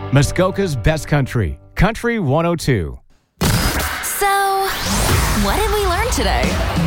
Muskoka's Best Country, Country 102. So, what did we learn today?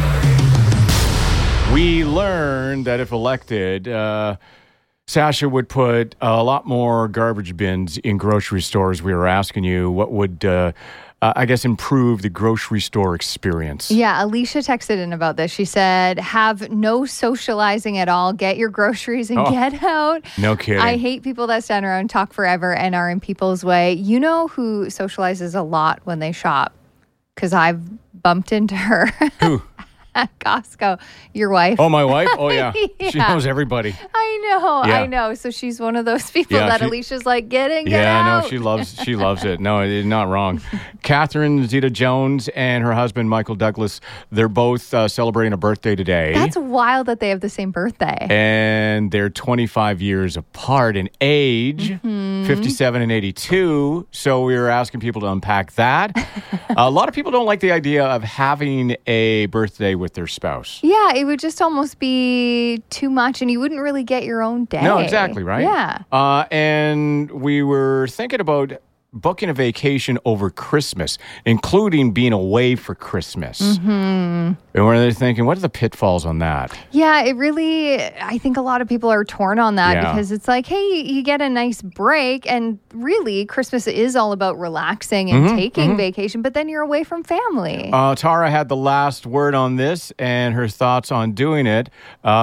We learned that if elected, Sasha would put a lot more garbage bins in grocery stores. We were asking you what would, improve the grocery store experience. Yeah, Alicia texted in about this. She said, have no socializing at all. Get your groceries and get out. No kidding. I hate people that stand around and talk forever and are in people's way. You know who socializes a lot when they shop? Because I've bumped into her. Who? At Costco. Your wife. Oh, my wife? Oh, yeah. Yeah. She knows everybody. I know. So she's one of those people that Alicia's like, get out. No, she loves it. No, it's not wrong. Catherine Zeta-Jones and her husband, Michael Douglas, they're both celebrating a birthday today. That's wild that they have the same birthday. And they're 25 years apart in age, 57 and 82. So we were asking people to unpack that. A lot of people don't like the idea of having a birthday with their spouse. Yeah, it would just almost be too much, and you wouldn't really get your own day. No, exactly, right? Yeah. And we were thinking about booking a vacation over Christmas, including being away for Christmas. And we're thinking, what are the pitfalls on that? Yeah, I think a lot of people are torn on that because it's like, hey, you get a nice break, and really Christmas is all about relaxing and taking vacation, but then you're away from family. Tara had the last word on this and her thoughts on doing it,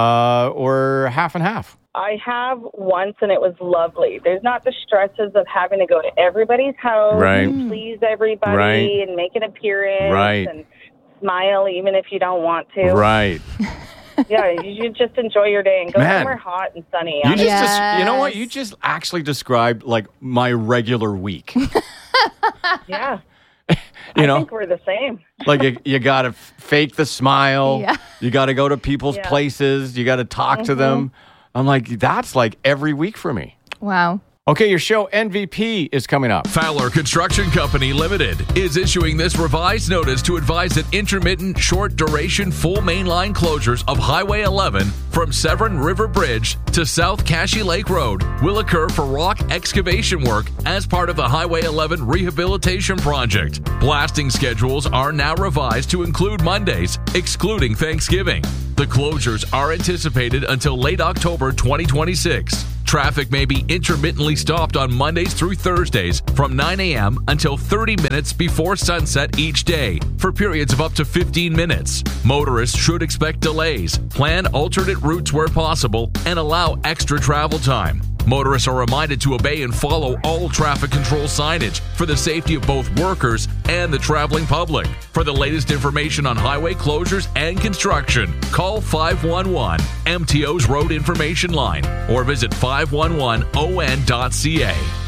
or half and half. I have once, and it was lovely. There's not the stresses of having to go to everybody's house and please everybody and make an appearance and smile even if you don't want to. Right. Yeah, you should just enjoy your day and go somewhere hot and sunny. You know what? You just actually described like my regular week. Yeah. I think we're the same. Like you got to fake the smile. Yeah. You got to go to people's places. You got to talk to them. I'm like, that's like every week for me. Wow. Okay, your show MVP is coming up. Fowler Construction Company Limited is issuing this revised notice to advise that intermittent, short-duration, full mainline closures of Highway 11 from Severn River Bridge to South Cashy Lake Road will occur for rock excavation work as part of the Highway 11 rehabilitation project. Blasting schedules are now revised to include Mondays, excluding Thanksgiving. The closures are anticipated until late October 2026. Traffic may be intermittently stopped on Mondays through Thursdays from 9 a.m. until 30 minutes before sunset each day for periods of up to 15 minutes. Motorists should expect delays, plan alternate routes where possible, and allow extra travel time. Motorists are reminded to obey and follow all traffic control signage for the safety of both workers and the traveling public. For the latest information on highway closures and construction, call 511 MTO's Road Information Line or visit 511on.ca.